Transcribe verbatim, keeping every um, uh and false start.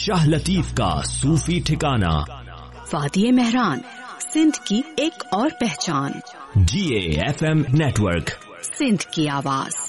शाह लतीफ का सूफी ठिकाना। वादिये मेहरान, सिंध की एक और पहचान। जी A F M network, Sindh की आवाज।